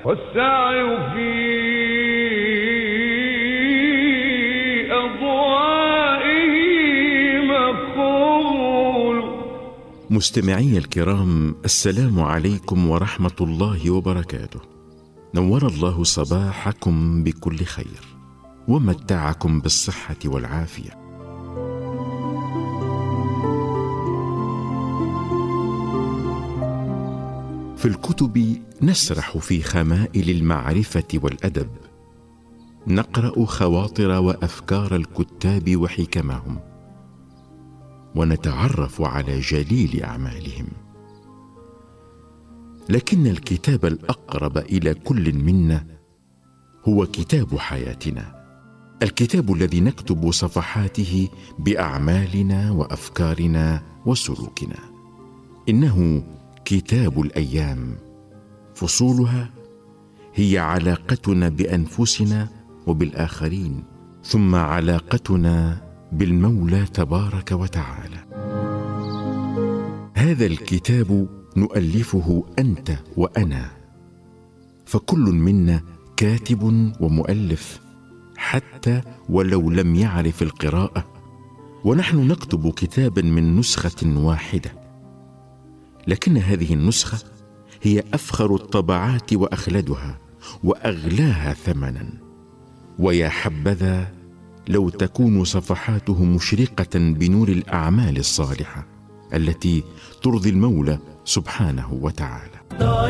والسعي في أضوائه مقبول. مستمعي الكرام، السلام عليكم ورحمة الله وبركاته. نور الله صباحكم بكل خير ومتعكم بالصحة والعافية. في الكتب نسرح في خمائل المعرفة والأدب، نقرأ خواطر وأفكار الكتاب وحكمهم، ونتعرف على جليل أعمالهم. لكن الكتاب الأقرب إلى كل منا هو كتاب حياتنا، الكتاب الذي نكتب صفحاته بأعمالنا وأفكارنا وسلوكنا. إنه كتاب الأيام، فصولها هي علاقتنا بأنفسنا وبالآخرين، ثم علاقتنا بالمولى تبارك وتعالى. هذا الكتاب نؤلفه أنت وأنا، فكل منا كاتب ومؤلف حتى ولو لم يعرف القراءة، ونحن نكتب كتابا من نسخة واحدة، لكن هذه النسخة هي أفخر الطبعات وأخلدها وأغلاها ثمنا. ويا حبذا لو تكون صفحاته مشرقة بنور الأعمال الصالحة التي ترضي المولى سبحانه وتعالى.